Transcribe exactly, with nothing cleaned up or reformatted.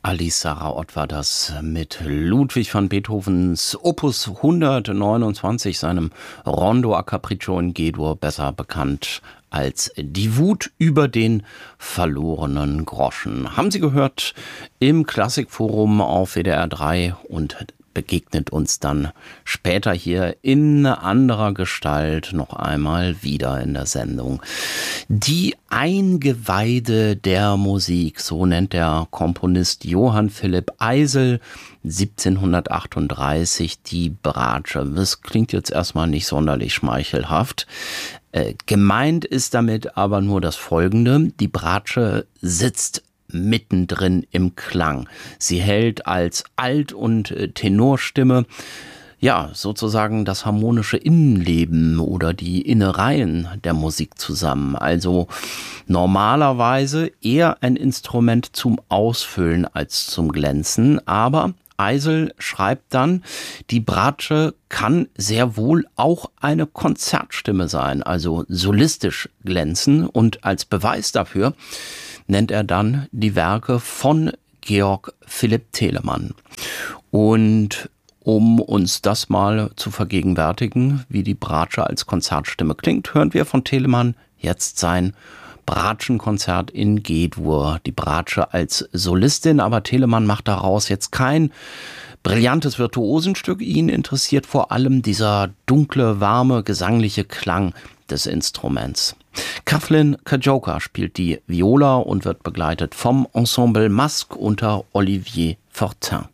Alice Sarah Ott war das mit Ludwig van Beethovens Opus hundertneunundzwanzig, seinem Rondo a Capriccio in G-Dur, besser bekannt als Die Wut über den verlorenen Groschen. Haben Sie gehört im Klassikforum auf W D R drei und begegnet uns dann später hier in anderer Gestalt noch einmal wieder in der Sendung. Die Eingeweide der Musik, so nennt der Komponist Johann Philipp Eisel siebzehnhundertachtunddreißig die Bratsche. Das klingt jetzt erstmal nicht sonderlich schmeichelhaft. Äh, gemeint ist damit aber nur das Folgende: Die Bratsche sitzt mittendrin im Klang. Sie hält als Alt- und Tenorstimme ja sozusagen das harmonische Innenleben oder die Innereien der Musik zusammen. Also normalerweise eher ein Instrument zum Ausfüllen als zum Glänzen, aber Eisel schreibt dann, die Bratsche kann sehr wohl auch eine Konzertstimme sein, also solistisch glänzen, und als Beweis dafür nennt er dann die Werke von Georg Philipp Telemann. Und um uns das mal zu vergegenwärtigen, wie die Bratsche als Konzertstimme klingt, hören wir von Telemann jetzt sein Bratschenkonzert in G-Dur. Die Bratsche als Solistin, aber Telemann macht daraus jetzt kein brillantes Virtuosenstück. Ihn interessiert vor allem dieser dunkle, warme, gesangliche Klang des Instruments. Kathleen Kajoka spielt die Viola und wird begleitet vom Ensemble Masque unter Olivier Fortin.